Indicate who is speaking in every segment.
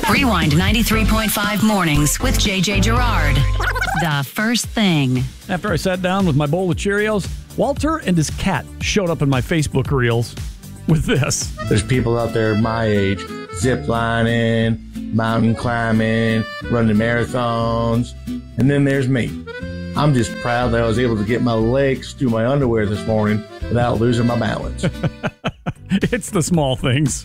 Speaker 1: Rewind 93.5 mornings with JJ Gerard. The first thing.
Speaker 2: After I sat down with my bowl of Cheerios, Walter and his cat showed up in my Facebook reels with this.
Speaker 3: There's people out there my age, zip lining, mountain climbing, running marathons, and then there's me. I'm just proud that I was able to get my legs through my underwear this morning without losing my balance.
Speaker 2: It's the small things.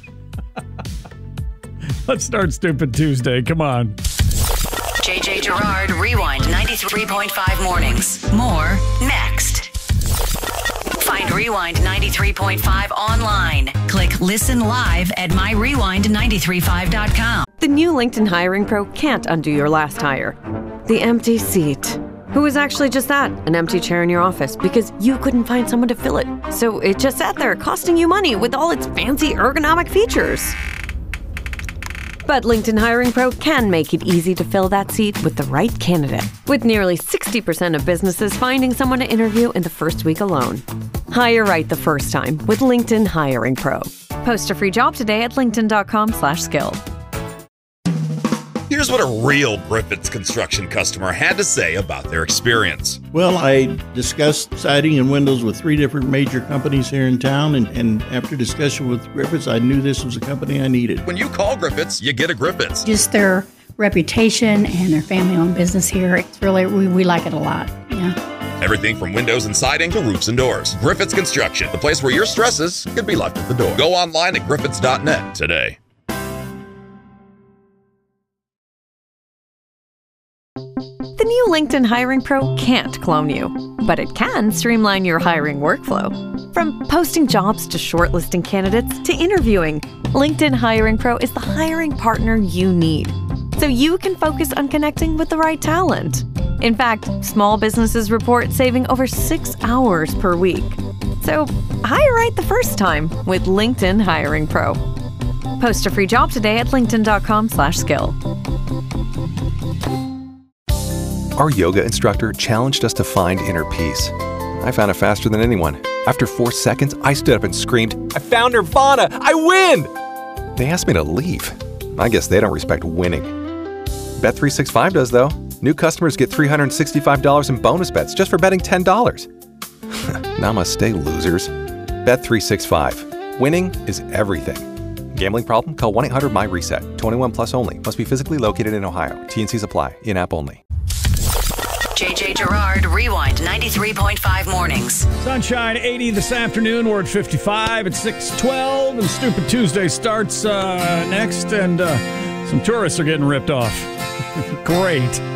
Speaker 2: Let's start Stupid Tuesday. Come on.
Speaker 1: JJ Gerard Rewind 93.5 mornings. More next. Find Rewind 93.5 online. Click listen live at myrewind935.com.
Speaker 4: The new LinkedIn Hiring Pro can't undo your last hire. The empty seat. Who is actually just that? An empty chair in your office because you couldn't find someone to fill it. So it just sat there costing you money with all its fancy ergonomic features. But LinkedIn Hiring Pro can make it easy to fill that seat with the right candidate, with nearly 60% of businesses finding someone to interview in the first week alone. Hire right the first time with LinkedIn Hiring Pro. Post a free job today at linkedin.com/skill.
Speaker 5: Here's what a real Griffiths Construction customer had to say about their experience.
Speaker 6: Well, I discussed siding and windows with 3 different major companies here in town, and after discussion with Griffiths, I knew this was a company I needed.
Speaker 5: When you call Griffiths, you get a Griffiths.
Speaker 7: Just their reputation and their family-owned business here, it's really, we like it a lot, yeah.
Speaker 5: Everything from windows and siding to roofs and doors. Griffiths Construction, the place where your stresses could be left at the door. Go online at griffiths.net today.
Speaker 4: The new LinkedIn Hiring Pro can't clone you, but it can streamline your hiring workflow. From posting jobs to shortlisting candidates to interviewing, LinkedIn Hiring Pro is the hiring partner you need, so you can focus on connecting with the right talent. In fact, small businesses report saving over 6 hours per week. So hire right the first time with LinkedIn Hiring Pro. Post a free job today at linkedin.com/skill.
Speaker 8: Our yoga instructor challenged us to find inner peace. I found it faster than anyone. After 4 seconds, I stood up and screamed, "I found Nirvana! I win!" They asked me to leave. I guess they don't respect winning. Bet365 does, though. New customers get $365 in bonus bets just for betting $10. Namaste, losers. Bet365. Winning is everything. Gambling problem? Call 1-800-MY-RESET. 21 plus only. Must be physically located in Ohio. T&Cs apply. In-app only.
Speaker 1: JJ Gerard Rewind 93.5 mornings.
Speaker 2: Sunshine 80 this afternoon. We're at 55 at 6:12. And Stupid Tuesday starts next. And some tourists are getting ripped off. Great.